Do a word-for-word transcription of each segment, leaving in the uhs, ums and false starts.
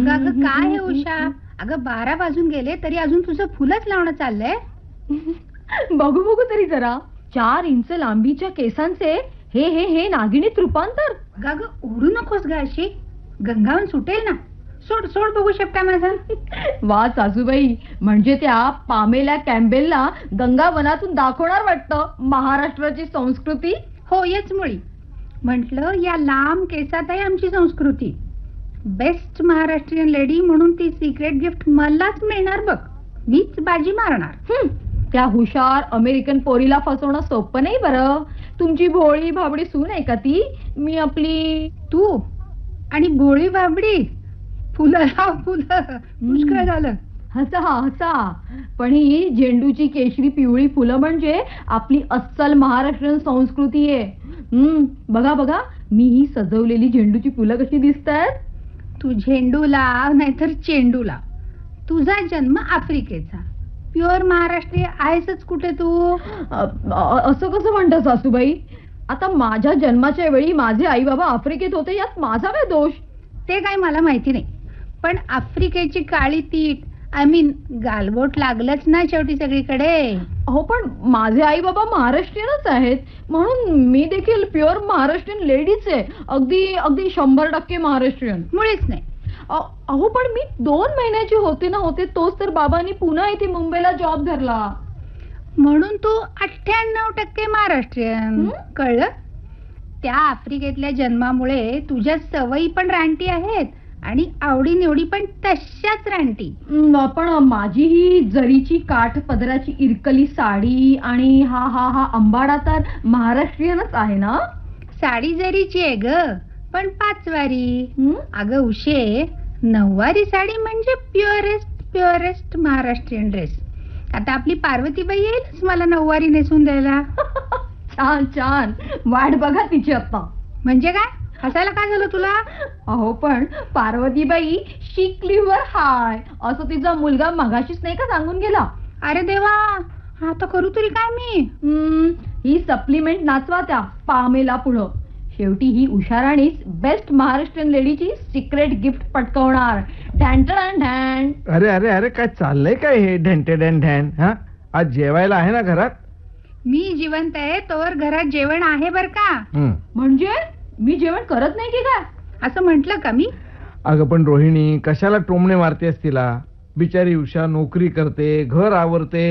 अगं अगं काय हे उषा, अगं बारा वाजून गेले तरी अजून तुझं फुलच लावणं चाललंय. बघू बघू तरी जरा. चार इंच लांबीच्या केसांचे हे हे हे नागिनीत रूपांतर. अगं ओढू नकोस ग अशी, गंगावन सुटेल ना. सोड सोड बघू शकता माझा. वा सासूबाई, म्हणजे त्या पामेला कॅम्बेलला गंगावनातून दाखवणार वाटतं महाराष्ट्राची संस्कृती. हो येच मुळी म्हटलं, या लांब केसात आहे आमची संस्कृती. बेस्ट महाराष्ट्रीयन लेडी म्हणून ती सिक्रेट गिफ्ट मलाच मिळणार बघ. मीच बाजी मारणार. त्या हुशार अमेरिकन पोरीला फसवणं सोपं नाही बरं. तुमची भोळी भाबडी सून आहे का ती? मी आपली. तू आणि भोळी भाबडी? फुलं लाव फुलं, पुष्कळ झालं. हसा हसा. पण ही झेंडूची केशरी पिवळी फुलं म्हणजे आपली अस्सल महाराष्ट्रीयन संस्कृती आहे. हम्म बघा बघा, मी ही सजवलेली झेंडूची फुलं कशी दिसतात. तू झेंडू लाव नाहीतर चेंडू लाव, तुझा जन्म आफ्रिकेचा, प्युअर महाराष्ट्रीय आहेसच कुठे तू. असं कसं म्हणता सासूबाई? आता माझ्या जन्माच्या वेळी माझे आई बाबा आफ्रिकेत होते, यात माझा काय दोष? ते काय मला माहिती नाही, पण आफ्रिकेची काळी तीट आय मीन गालबोट लागलंच ना शेवटी सगळीकडे. हो पण माझे आई बाबा महाराष्ट्रीयनच आहेत, म्हणून मी देखील प्युअर महाराष्ट्रीयन लेडीच आहे. अगदी अगदी शंभर टक्के महाराष्ट्रीयन. मुळीच नाही. अहो पण मी दोन महिन्याची होते ना होते तोच तर बाबांनी पुन्हा इथे मुंबईला जॉब धरला. म्हणून तू अठ्ठ्याण्णव टक्के महाराष्ट्रीयन. कळलं? त्या आफ्रिकेतल्या जन्मामुळे तुझ्या सवयी पण रानटी आहेत आणि आवडी निवडी पण तशाच रानटी. पण माझी ही जरीची काठ पदराची इरकली साडी आणि हा हा हा अंबाडा तर महाराष्ट्रीयनच आहे ना. साडी जरीची आहे ग, पण पाचवारी. अगं उशे, नऊवारी साडी म्हणजे प्युअरेस्ट प्युअरेस्ट महाराष्ट्रीयन ड्रेस. आता आपली पार्वतीबाई येईलच मला नऊवारी नेसून द्यायला. छान छान, वाट बघा तिची आता. म्हणजे काय हसायला काय झालं तुला? अहो पण पार्वतीबाई शिकलीवर हाय असं तिचा मुलगा मगाशीच नाही का सांगून गेला. अरे देवा, आता करू तरी काय मी? ही सप्लिमेंट नाचवा त्या पामेला पुढं. शेवटी ही उषाराणीच बेस्ट महाराष्ट्रीयन लेडीची सिक्रेट गिफ्ट पटकवणार. ढॅन ढॅन. अरे अरे अरे काय चाललंय काय हे ढॅन्टे ढॅन ढॅन? हा आज जेवायला आहे ना घरात? मी जिवंत आहे तोवर घरात जेवण आहे बर का. म्हणजे मी जेवण करत नाही की काय? असं म्हंटल का मी? अगं पण रोहिणी, कशाला टोमणे मारतेस तिला? बिचारी उषा नोकरी करते, घर आवरते.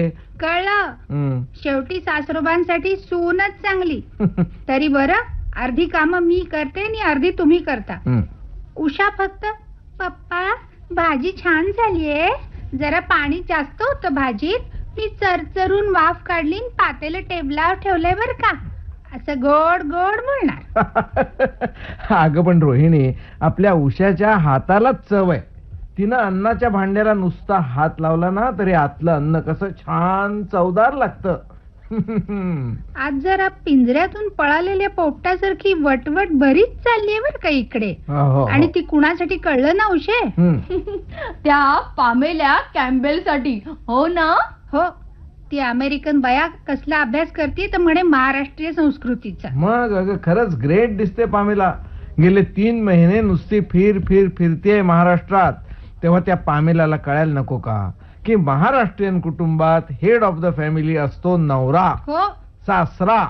कळलं? शेवटी सासरोबांसाठी सूनच चांगली. तरी बरं, अर्धी कामं मी करते आणि अर्धी तुम्ही करता. उषा फक्त पप्पा भाजी छान झालीये, जरा पाणी जास्त होतं भाजीत, मी चरचरून वाफ काढली, पातेलं टेबलावर ठेवलंय बर का, असं गोड गोड बोलणार. अगं पण रोहिणी, आपल्या उषाच्या हातालाच चव आहे. तिनं अन्नाच्या भांड्याला नुसता हात लावला ना तरी आतलं अन्न कसं छान चवदार लागतं. आज जरा पिंजऱ्यातून पळालेल्या पोपटासारखी वटवट बरीच चाललीये बर का इकडे. आणि ती कुणासाठी कळलं ना उशे? त्या पामेल्या कॅम्बेल साठी. हो ना? हो, ती अमेरिकन बाया कसला अभ्यास करते तर म्हणे महाराष्ट्रीय संस्कृतीचा. मग अगं खरंच ग्रेट दिसते पामेला. गेले तीन महिने नुसती फिर फिर फिरतेय महाराष्ट्रात. तेव्हा त्या पामेलाला कळायला नको का की महाराष्ट्रीयन कुटुंबात हेड ऑफ द फॅमिली असतो नवरा, हो सासरा